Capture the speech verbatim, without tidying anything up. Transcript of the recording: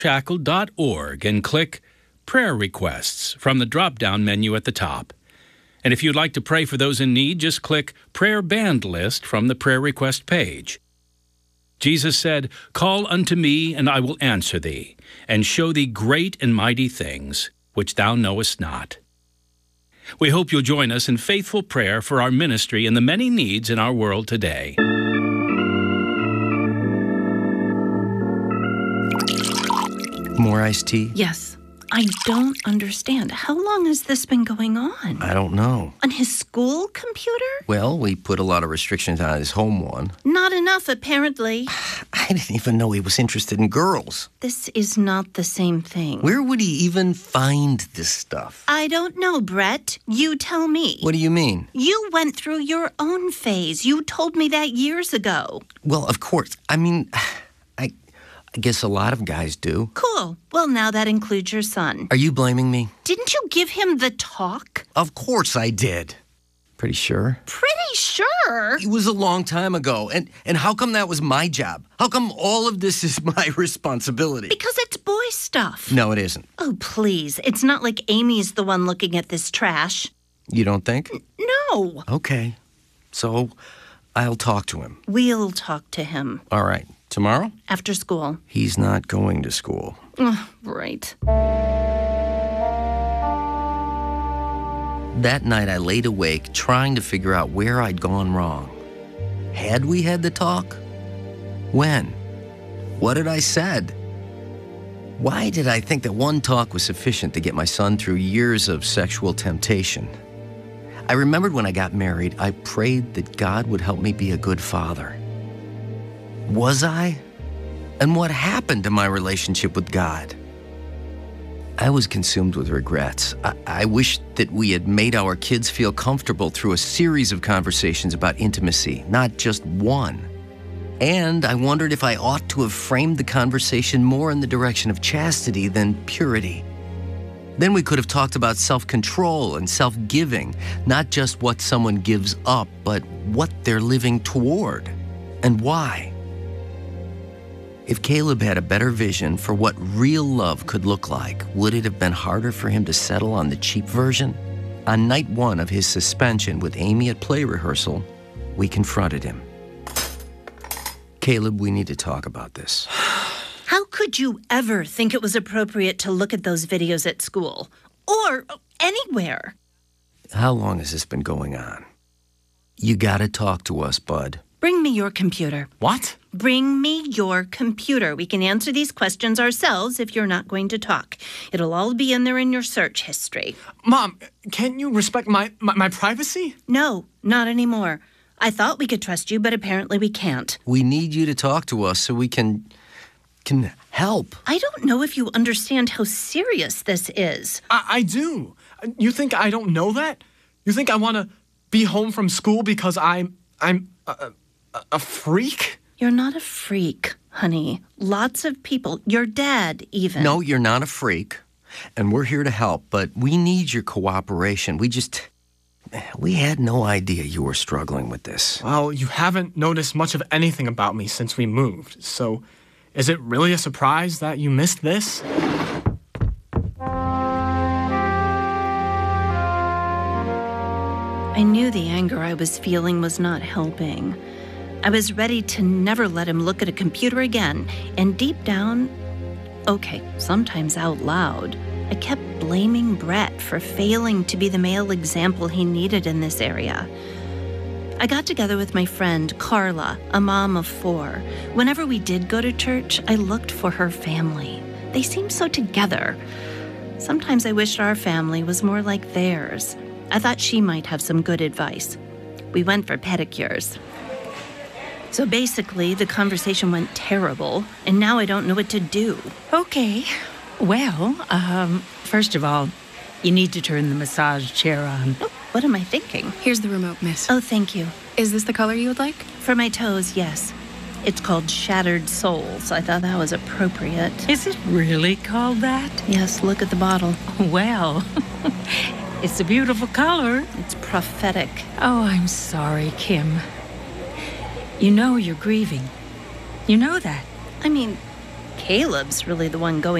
shackle dot org and click Prayer Requests from the drop-down menu at the top. And if you'd like to pray for those in need, just click Prayer Band List from the prayer request page. Jesus said, "Call unto me, and I will answer thee, and show thee great and mighty things, which thou knowest not." We hope you'll join us in faithful prayer for our ministry and the many needs in our world today. More iced tea? Yes. I don't understand. How long has this been going on? I don't know. On his school computer? Well, we put a lot of restrictions on his home one. Not enough, apparently. I didn't even know he was interested in girls. This is not the same thing. Where would he even find this stuff? I don't know, Brett. You tell me. What do you mean? You went through your own phase. You told me that years ago. Well, of course. I mean, I, I guess a lot of guys do. Cool. Well, now that includes your son. Are you blaming me? Didn't you give him the talk? Of course I did. Pretty sure? Pretty sure? It was a long time ago. And, and how come that was my job? How come all of this is my responsibility? Because it's boy stuff. No, it isn't. Oh, please. It's not like Amy's the one looking at this trash. You don't think? N- no. Okay. So I'll talk to him. We'll talk to him. All right. Tomorrow? After school. He's not going to school. Oh, right. That night I laid awake trying to figure out where I'd gone wrong. Had we had the talk? When? What had I said? Why did I think that one talk was sufficient to get my son through years of sexual temptation? I remembered when I got married, I prayed that God would help me be a good father. Was I? And what happened to my relationship with God? I was consumed with regrets. I, I wished that we had made our kids feel comfortable through a series of conversations about intimacy, not just one. And I wondered if I ought to have framed the conversation more in the direction of chastity than purity. Then we could have talked about self-control and self-giving, not just what someone gives up, but what they're living toward and why. If Caleb had a better vision for what real love could look like, would it have been harder for him to settle on the cheap version? On night one of his suspension with Amy at play rehearsal, we confronted him. Caleb, we need to talk about this. How could you ever think it was appropriate to look at those videos at school? Or anywhere? How long has this been going on? You gotta talk to us, bud. Bring me your computer. What? Bring me your computer. We can answer these questions ourselves if you're not going to talk. It'll all be in there in your search history. Mom, can't you respect my, my, my privacy? No, not anymore. I thought we could trust you, but apparently we can't. We need you to talk to us so we can... can help. I don't know if you understand how serious this is. I, I do. You think I don't know that? You think I want to be home from school because I'm... I'm... a, a, a freak? You're not a freak, honey. Lots of people, your dad even. No, you're not a freak. And we're here to help, but we need your cooperation. We just... We had no idea you were struggling with this. Well, you haven't noticed much of anything about me since we moved, so is it really a surprise that you missed this? I knew the anger I was feeling was not helping. I was ready to never let him look at a computer again, and deep down, okay, sometimes out loud, I kept blaming Brett for failing to be the male example he needed in this area. I got together with my friend, Carla, a mom of four. Whenever we did go to church, I looked for her family. They seemed so together. Sometimes I wished our family was more like theirs. I thought she might have some good advice. We went for pedicures. So basically, the conversation went terrible, and now I don't know what to do. Okay. Well, um, first of all, you need to turn the massage chair on. Oh, what am I thinking? Here's the remote, miss. Oh, thank you. Is this the color you would like? For my toes, yes. It's called Shattered Souls. I thought that was appropriate. Is it really called that? Yes, look at the bottle. Well, it's a beautiful color. It's prophetic. Oh, I'm sorry, Kim. You know you're grieving. You know that. I mean, Caleb's really the one going